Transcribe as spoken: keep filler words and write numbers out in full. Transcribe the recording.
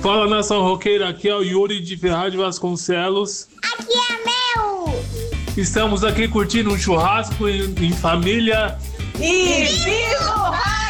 Fala, nação roqueira, aqui é o Yuri de Ferraz de Vasconcelos. Aqui é meu! Estamos aqui curtindo um churrasco em, em família. E viva o rádio!